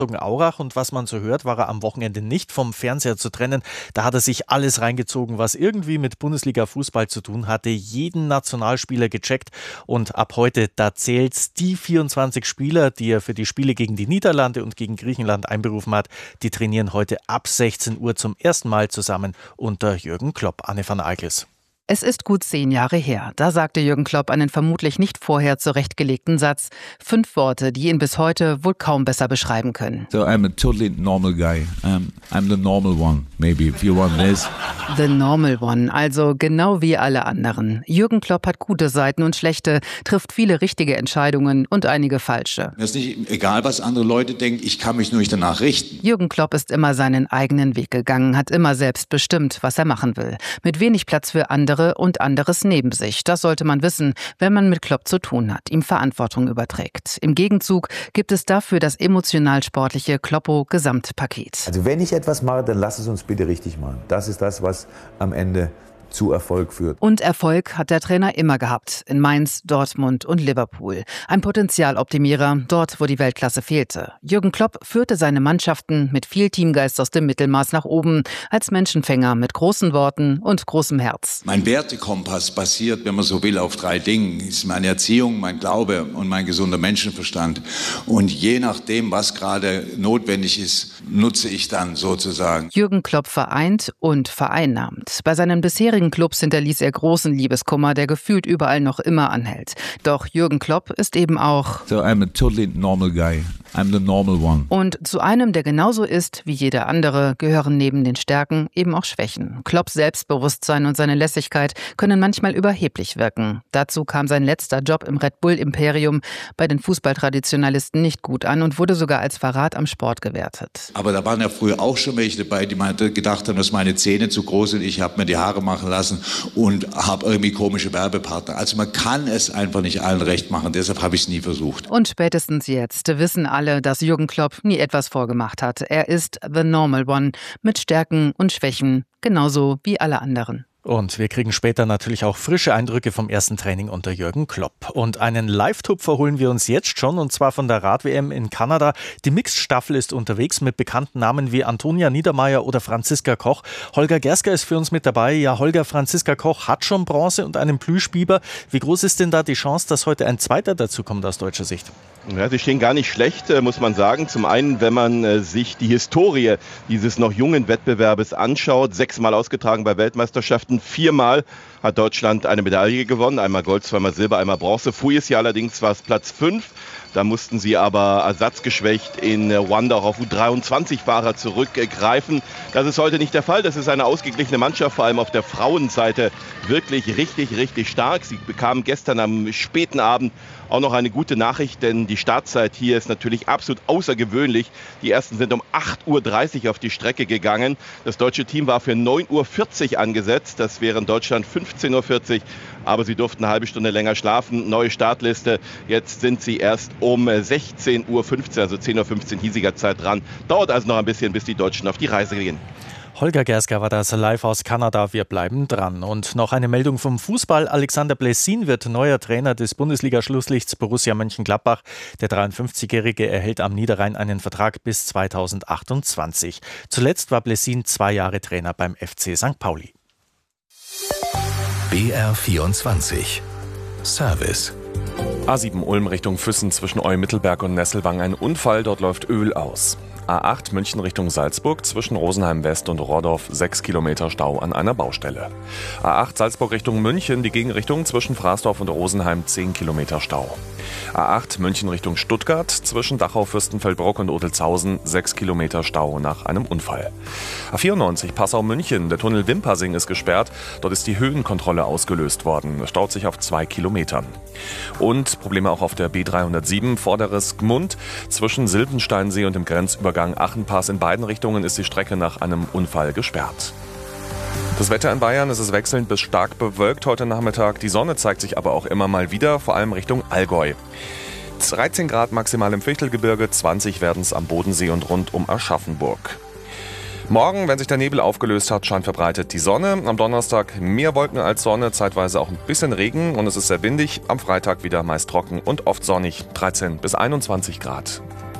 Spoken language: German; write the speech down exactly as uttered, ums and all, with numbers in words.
Aurach, und was man so hört, war er am Wochenende nicht vom Fernseher zu trennen. Da hat er sich alles reingezogen, was irgendwie mit Bundesliga-Fußball zu tun hatte, jeden Nationalspieler gecheckt, und ab heute, da zählt's, die vierundzwanzig Spieler, die er für die Spiele gegen die Niederlande und gegen Griechenland einberufen hat, die trainieren heute ab sechzehn Uhr zum ersten Mal zusammen unter Jürgen Klopp. Anne van Eickels. Es ist gut zehn Jahre her. Da sagte Jürgen Klopp einen vermutlich nicht vorher zurechtgelegten Satz. Fünf Worte, die ihn bis heute wohl kaum besser beschreiben können. So I'm a totally normal guy. Um, I'm the normal one, maybe, if you want this. The normal one, also genau wie alle anderen. Jürgen Klopp hat gute Seiten und schlechte, trifft viele richtige Entscheidungen und einige falsche. Mir ist nicht egal, was andere Leute denken, ich kann mich nur nicht danach richten. Jürgen Klopp ist immer seinen eigenen Weg gegangen, hat immer selbst bestimmt, was er machen will. Mit wenig Platz für andere und anderes neben sich. Das sollte man wissen, wenn man mit Klopp zu tun hat, ihm Verantwortung überträgt. Im Gegenzug gibt es dafür das emotional-sportliche Kloppo-Gesamtpaket. Also wenn ich etwas mache, dann lass es uns bitte richtig machen. Das ist das, was am Ende zu Erfolg führt. Und Erfolg hat der Trainer immer gehabt. In Mainz, Dortmund und Liverpool. Ein Potenzialoptimierer, dort wo die Weltklasse fehlte. Jürgen Klopp führte seine Mannschaften mit viel Teamgeist aus dem Mittelmaß nach oben, als Menschenfänger mit großen Worten und großem Herz. Mein Wertekompass basiert, wenn man so will, auf drei Dingen. Das ist meine Erziehung, mein Glaube und mein gesunder Menschenverstand. Und je nachdem, was gerade notwendig ist, nutze ich dann sozusagen. Jürgen Klopp vereint und vereinnahmt. Bei seinen bisherigen Clubs hinterließ er großen Liebeskummer, der gefühlt überall noch immer anhält. Doch Jürgen Klopp ist eben auch So I'm a totally normal guy. I'm the normal one. Und zu einem, der genauso ist wie jeder andere, gehören neben den Stärken eben auch Schwächen. Klopps Selbstbewusstsein und seine Lässigkeit können manchmal überheblich wirken. Dazu kam sein letzter Job im Red Bull-Imperium bei den Fußballtraditionalisten nicht gut an und wurde sogar als Verrat am Sport gewertet. Aber da waren ja früher auch schon welche dabei, die gedacht haben, dass meine Zähne zu groß sind. Ich habe mir die Haare machen lassen und habe irgendwie komische Werbepartner. Also man kann es einfach nicht allen recht machen. Deshalb habe ich es nie versucht. Und spätestens jetzt wissen alle, dass Jürgen Klopp nie etwas vorgemacht hat. Er ist the normal one mit Stärken und Schwächen, genauso wie alle anderen. Und wir kriegen später natürlich auch frische Eindrücke vom ersten Training unter Jürgen Klopp. Und einen Live-Tupfer holen wir uns jetzt schon, und zwar von der Rad-W M in Kanada. Die Mixed-Staffel ist unterwegs mit bekannten Namen wie Antonia Niedermaier oder Franziska Koch. Holger Gersker ist für uns mit dabei. Ja, Holger, Franziska Koch hat schon Bronze und einen Plüschbiber. Wie groß ist denn da die Chance, dass heute ein zweiter dazukommt aus deutscher Sicht? Ja, sie stehen gar nicht schlecht, muss man sagen. Zum einen, wenn man sich die Historie dieses noch jungen Wettbewerbes anschaut. Sechsmal ausgetragen bei Weltmeisterschaften, viermal hat Deutschland eine Medaille gewonnen. Einmal Gold, zweimal Silber, einmal Bronze. Voriges Jahr allerdings war es Platz fünf. Da mussten sie aber ersatzgeschwächt in Ruanda auch auf U dreiundzwanzig-Fahrer zurückgreifen. Das ist heute nicht der Fall. Das ist eine ausgeglichene Mannschaft, vor allem auf der Frauenseite wirklich richtig, richtig stark. Sie bekamen gestern am späten Abend auch noch eine gute Nachricht, denn die Startzeit hier ist natürlich absolut außergewöhnlich. Die ersten sind um acht Uhr dreißig auf die Strecke gegangen. Das deutsche Team war für neun Uhr vierzig angesetzt. Das wäre in Deutschland fünfzehn Uhr vierzig. Aber sie durften eine halbe Stunde länger schlafen. Neue Startliste. Jetzt sind sie erst um sechzehn Uhr fünfzehn, also zehn Uhr fünfzehn hiesiger Zeit dran. Dauert also noch ein bisschen, bis die Deutschen auf die Reise gehen. Holger Gersker war das live aus Kanada. Wir bleiben dran. Und noch eine Meldung vom Fußball. Alexander Blessin wird neuer Trainer des Bundesliga-Schlusslichts Borussia Mönchengladbach. Der dreiundfünfzigjährige erhält am Niederrhein einen Vertrag bis zweitausendachtundzwanzig. Zuletzt war Blessin zwei Jahre Trainer beim F C Sankt Pauli. B R vierundzwanzig Service. A sieben Ulm Richtung Füssen zwischen Eumittelberg und Nesselwang ein Unfall, dort läuft Öl aus. A acht München Richtung Salzburg zwischen Rosenheim West und Rohrdorf sechs Kilometer Stau an einer Baustelle. A acht Salzburg Richtung München, die Gegenrichtung zwischen Fraßdorf und Rosenheim zehn Kilometer Stau. A acht München Richtung Stuttgart zwischen Dachau, Fürstenfeldbruck und Odelzhausen sechs Kilometer Stau nach einem Unfall. A vierundneunzig Passau München, der Tunnel Wimpassing ist gesperrt, dort ist die Höhenkontrolle ausgelöst worden. Es staut sich auf zwei Kilometern. Und Probleme auch auf der B dreihundertsieben, vorderes Gmund zwischen Silbensteinsee und dem Grenzübergang Achenpass. In beiden Richtungen ist die Strecke nach einem Unfall gesperrt. Das Wetter in Bayern, es ist wechselnd bis stark bewölkt heute Nachmittag. Die Sonne zeigt sich aber auch immer mal wieder, vor allem Richtung Allgäu. dreizehn Grad maximal im Fichtelgebirge, zwanzig werden es am Bodensee und rund um Aschaffenburg. Morgen, wenn sich der Nebel aufgelöst hat, scheint verbreitet die Sonne. Am Donnerstag mehr Wolken als Sonne, zeitweise auch ein bisschen Regen und es ist sehr windig. Am Freitag wieder meist trocken und oft sonnig, dreizehn bis einundzwanzig Grad.